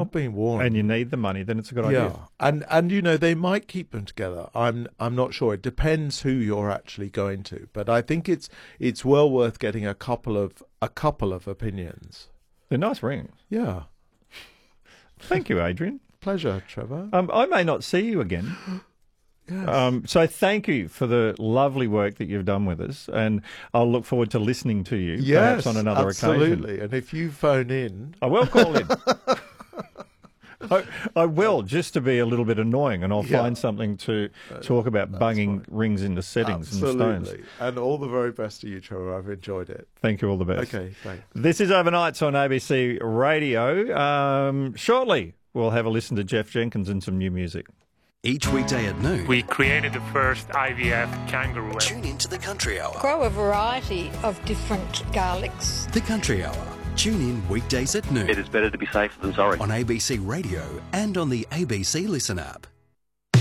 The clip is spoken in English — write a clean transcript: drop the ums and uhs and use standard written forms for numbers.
not being worn. and you need the money, then it's a good idea. And you know, they might keep them together. I'm not sure. It depends who you're actually going to, but I think it's well worth getting a couple of opinions. They're nice rings. Yeah. Thank you, Adrian. Pleasure, Trevor. I may not see you again. Yes. So thank you for the lovely work that you've done with us, and I'll look forward to listening to you perhaps on another absolutely. occasion. And if you phone in... I will call in. I will, just to be a little bit annoying, and I'll find something to talk about bunging rings into settings and stones. And all the very best to you, Trevor. I've enjoyed it. Thank you, all the best. Okay, thanks. This is Overnights on ABC Radio. Shortly, we'll have a listen to Jeff Jenkins and some new music. Each weekday at noon, we created the first IVF kangaroo. Tune into the Country Hour. Grow a variety of different garlics. The Country Hour. Tune in weekdays at noon. It is better to be safe than sorry. On ABC Radio and on the ABC Listen app.